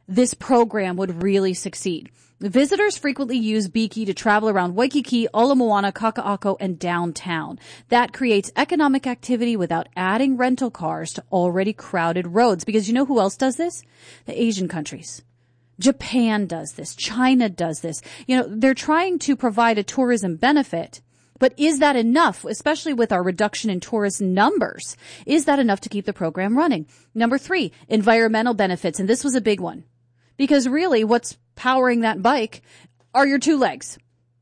this program would really succeed. Visitors frequently use Beaky to travel around Waikiki, Ala Moana, Kaka'ako, and downtown. That creates economic activity without adding rental cars to already crowded roads. Because you know who else does this? The Asian countries. Japan does this. China does this. You know, they're trying to provide a tourism benefit. But is that enough, especially with our reduction in tourist numbers? Is that enough to keep the program running? Number 3, environmental benefits. And this was a big one. Because really, what's powering that bike are your 2 legs.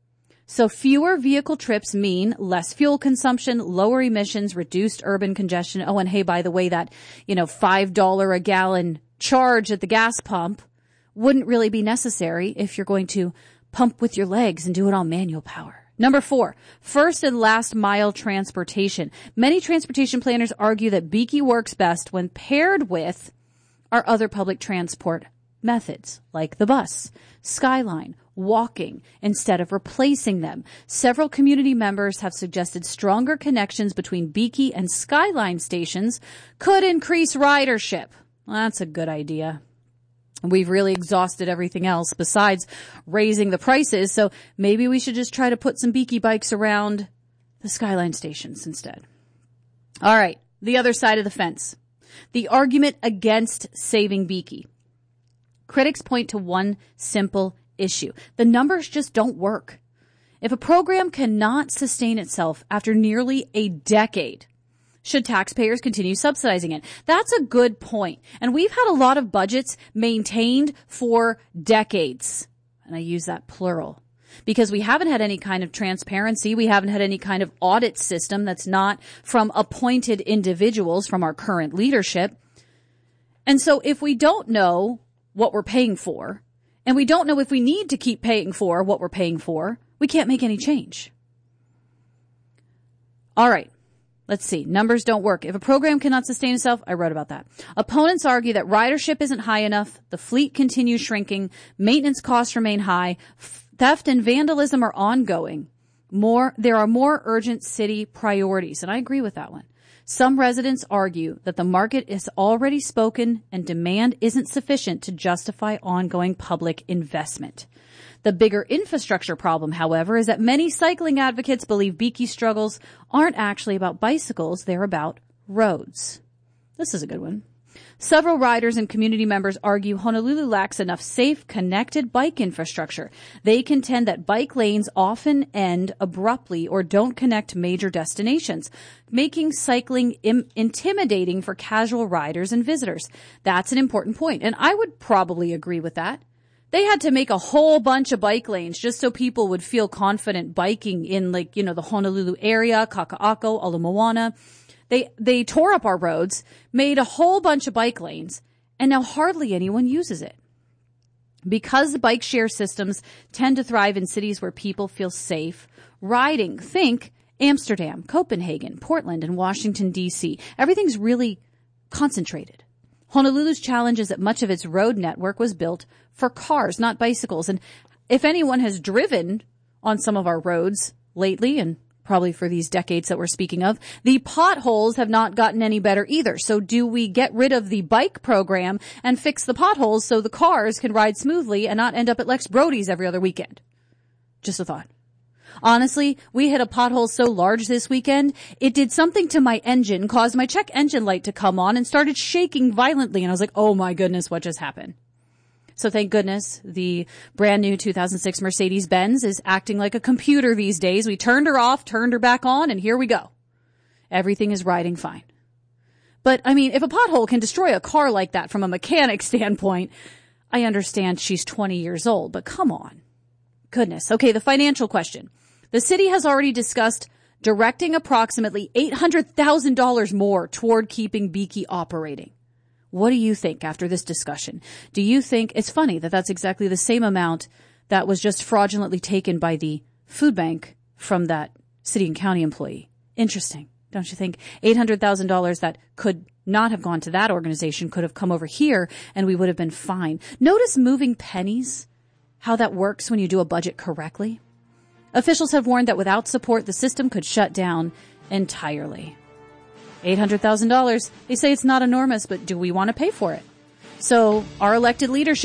So fewer vehicle trips mean less fuel consumption, lower emissions, reduced urban congestion. Oh, and hey, by the way, that, $5 a gallon charge at the gas pump wouldn't really be necessary if you're going to pump with your legs and do it on manual power. Number 4, first and last mile transportation. Many transportation planners argue that Beaky works best when paired with our other public transport methods, like the bus, Skyline, walking, instead of replacing them. Several community members have suggested stronger connections between Beaky and Skyline stations could increase ridership. Well, that's a good idea. We've really exhausted everything else besides raising the prices, so maybe we should just try to put some Beaky bikes around the Skyline stations instead. All right, the other side of the fence. The argument against saving Beaky. Critics point to one simple issue. The numbers just don't work. If a program cannot sustain itself after nearly a decade, should taxpayers continue subsidizing it? That's a good point. And we've had a lot of budgets maintained for decades. And I use that plural because we haven't had any kind of transparency. We haven't had any kind of audit system that's not from appointed individuals from our current leadership. And so if we don't know what we're paying for, and we don't know if we need to keep paying for what we're paying for, we can't make any change. All right. Let's see. Numbers don't work. If a program cannot sustain itself, I wrote about that. Opponents argue that ridership isn't high enough, the fleet continues shrinking, maintenance costs remain high, theft and vandalism are ongoing. There are more urgent city priorities, and I agree with that one. Some residents argue that the market is already spoken and demand isn't sufficient to justify ongoing public investment. The bigger infrastructure problem, however, is that many cycling advocates believe Beaky struggles aren't actually about bicycles, they're about roads. This is a good one. Several riders and community members argue Honolulu lacks enough safe, connected bike infrastructure. They contend that bike lanes often end abruptly or don't connect major destinations, making cycling intimidating for casual riders and visitors. That's an important point, and I would probably agree with that. They had to make a whole bunch of bike lanes just so people would feel confident biking in the Honolulu area, Kaka'ako, Ala Moana. They tore up our roads, made a whole bunch of bike lanes, and now hardly anyone uses it. Because the bike share systems tend to thrive in cities where people feel safe, riding, think Amsterdam, Copenhagen, Portland, and Washington, D.C. Everything's really concentrated. Honolulu's challenge is that much of its road network was built for cars, not bicycles. And if anyone has driven on some of our roads lately, and probably for these decades that we're speaking of, the potholes have not gotten any better either. So do we get rid of the bike program and fix the potholes so the cars can ride smoothly and not end up at Lex Brody's every other weekend? Just a thought. Honestly, we hit a pothole so large this weekend, it did something to my engine, caused my check engine light to come on and started shaking violently. And I was like, oh my goodness, what just happened? So thank goodness the brand new 2006 Mercedes-Benz is acting like a computer these days. We turned her off, turned her back on, and here we go. Everything is riding fine. But I mean, if a pothole can destroy a car like that from a mechanic standpoint, I understand she's 20 years old, but come on. Goodness. Okay, the financial question. The city has already discussed directing approximately $800,000 more toward keeping Beaky operating. What do you think after this discussion? Do you think it's funny that that's exactly the same amount that was just fraudulently taken by the food bank from that city and county employee? Interesting, don't you think? $800,000 that could not have gone to that organization could have come over here and we would have been fine. Notice moving pennies, how that works when you do a budget correctly. Officials have warned that without support, the system could shut down entirely. $800,000. They say it's not enormous, but do we want to pay for it? So our elected leadership